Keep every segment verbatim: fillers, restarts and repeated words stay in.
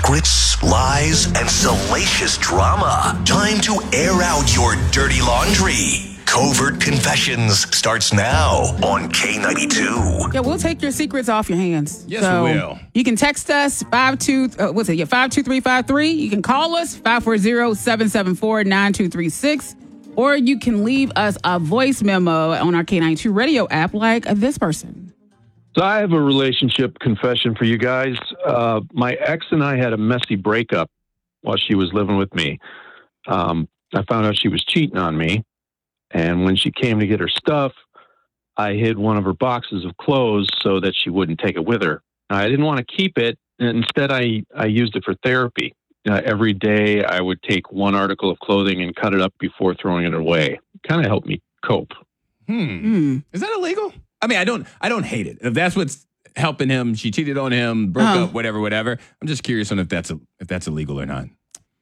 secrets, lies, and salacious drama. Time to air out your dirty laundry. Covert Confessions starts now on K ninety-two. Yeah, we'll take your secrets off your hands. Yes, so we will. You can text us five two uh, what's it? Yeah, five two three five three. You can call us five four zero, seven seven four, nine two three six, or you can leave us a voice memo on our K ninety-two radio app, like this person. So I have a relationship confession for you guys. Uh, my ex and I had a messy breakup while she was living with me. Um, I found out she was cheating on me. And when she came to get her stuff, I hid one of her boxes of clothes so that she wouldn't take it with her. Now, I didn't want to keep it. Instead, I, I used it for therapy. Uh, every day, I would take one article of clothing and cut it up before throwing it away. Kind of helped me cope. Hmm. Hmm. Is that illegal? I mean, I don't I don't hate it. If that's what's helping him, she cheated on him, broke Oh. up, whatever, whatever. I'm just curious on if that's a, if that's illegal or not.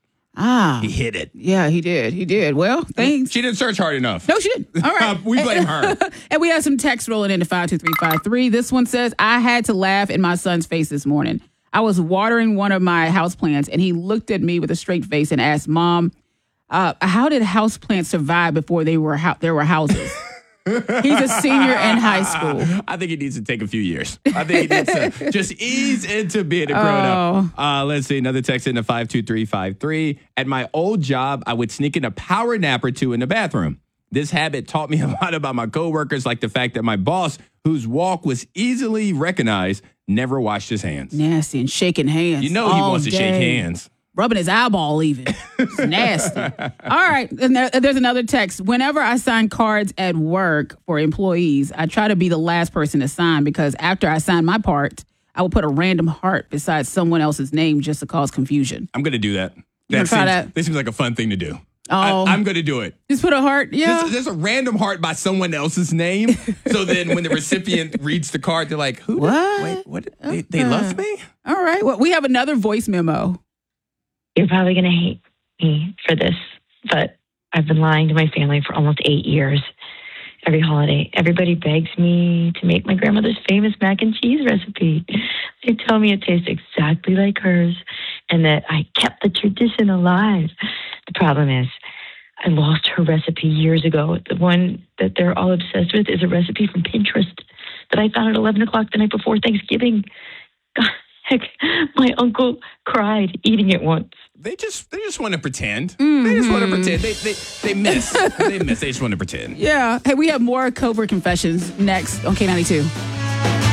Ah. He hid it. Yeah, he did. He did. Well, thanks. She didn't search hard enough. No, she didn't. All right. We blame her. And we have some text rolling into five two three five three. This one says, I had to laugh in my son's face this morning. I was watering one of my houseplants, and he looked at me with a straight face and asked, Mom, uh, how did houseplants survive before they were ho- there were houses? He's a senior in high school. I think he needs to take a few years. I think he needs to just ease into being a grown up. Oh. Uh, let's see, another text into five two three five three. At my old job, I would sneak in a power nap or two in the bathroom. This habit taught me a lot about my coworkers, like the fact that my boss, whose walk was easily recognized, never washed his hands. Nasty and shaking hands. You know he all wants to day. shake hands. Rubbing his eyeball even. It's nasty. All right. And there, there's another text. Whenever I sign cards at work for employees, I try to be the last person to sign because after I sign my part, I will put a random heart beside someone else's name just to cause confusion. I'm going to do that. You That gonna try seems, that? This seems like a fun thing to do. Oh. I, I'm going to do it. Just put a heart. Yeah. There's, there's a random heart by someone else's name. So then when the recipient reads the card, they're like, who? did- What? Wait, what? They, they love me? All right. Well, we have another voice memo. You're probably going to hate me for this, but I've been lying to my family for almost eight years. Every holiday, everybody begs me to make my grandmother's famous mac and cheese recipe. They tell me it tastes exactly like hers and that I kept the tradition alive. The problem is, I lost her recipe years ago. The one that they're all obsessed with is a recipe from Pinterest that I found at eleven o'clock the night before Thanksgiving. God, heck, my uncle cried eating it once. They just they just want to pretend. Mm-hmm. They just want to pretend. They they they miss. they miss. They just want to pretend. Yeah. Hey, we have more Covert Confessions next on K ninety-two.